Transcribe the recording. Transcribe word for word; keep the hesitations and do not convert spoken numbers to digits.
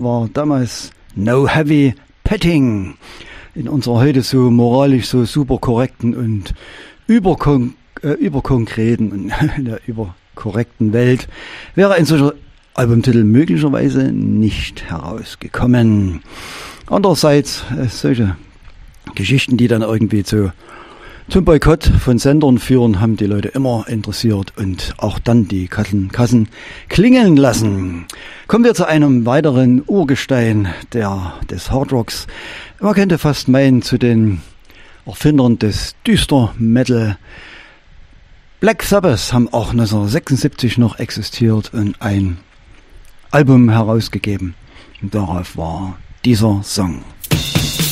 war damals No Heavy Petting. In unserer heute so moralisch so super korrekten und überkon äh, überkonkreten und in der überkorrekten Welt wäre ein solcher Albumtitel möglicherweise nicht herausgekommen. Andererseits äh, solche Geschichten, die dann irgendwie zu zum Boykott von Sendern führen, haben die Leute immer interessiert und auch dann die Kassen, Kassen klingeln lassen. Kommen wir zu einem weiteren Urgestein der, des Hardrocks. Man könnte fast meinen, zu den Erfindern des Düster Metal. Black Sabbath haben auch neunzehnhundertsechsundsiebzig noch existiert und ein Album herausgegeben. Und darauf war dieser Song.